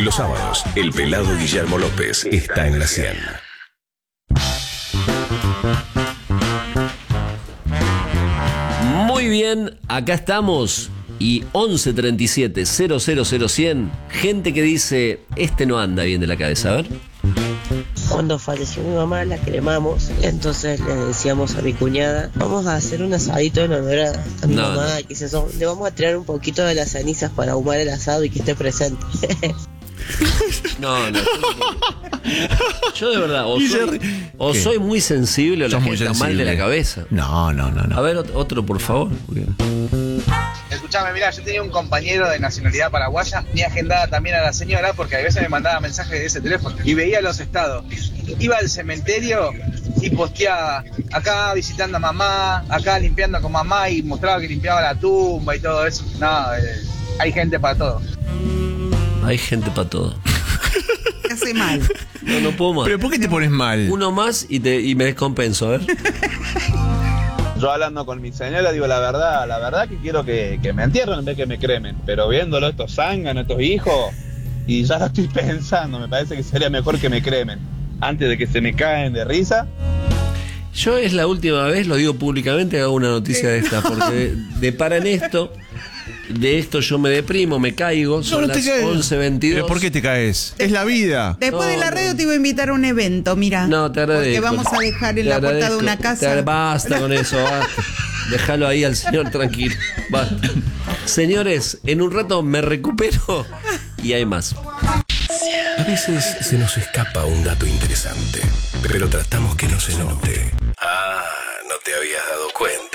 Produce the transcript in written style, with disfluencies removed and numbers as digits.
Los sábados, el pelado Guillermo López está en la 100. Muy bien, acá estamos. Y 1137 000 gente que dice, este no anda bien de la cabeza, a ver. Cuando falleció mi mamá la cremamos, entonces le decíamos a mi cuñada, vamos a hacer un asadito en honor a mi mamá, qué sé yo, le vamos a tirar un poquito de las cenizas para ahumar el asado y que esté presente. No. Yo de verdad, o soy muy sensible o la gente está mal de la cabeza. No. A ver, otro, por favor. Escuchame, mirá, yo tenía un compañero de nacionalidad paraguaya, tenía agendada también a la señora porque a veces me mandaba mensajes de ese teléfono y veía los estados. Iba al cementerio y posteaba acá visitando a mamá, acá limpiando con mamá y mostraba que limpiaba la tumba y todo eso. No, hay gente para todo. Hay gente para todo. ¿Qué hace mal? No puedo más. ¿Pero por qué te pones mal? Uno más y me descompenso, a ver. Yo hablando con mi señora digo la verdad que quiero que me entierren en vez que me cremen, pero viéndolo estos zánganos, estos hijos, y ya lo estoy pensando, me parece que sería mejor que me cremen, antes de que se me caen de risa. Yo es la última vez, lo digo públicamente, hago una noticia de esta, porque deparan esto, de esto yo me deprimo, me caigo, son las 11:22. ¿Pero por qué te caes? Es la vida. Después de la radio te iba a invitar a un evento, mira. No, te agradezco. Porque vamos a dejar en la puerta de una casa. Basta con eso, basta. Déjalo ahí al señor tranquilo. Basta. Señores, en un rato me recupero y hay más. A veces se nos escapa un dato interesante, pero tratamos que no se note. Ah, no te habías dado cuenta.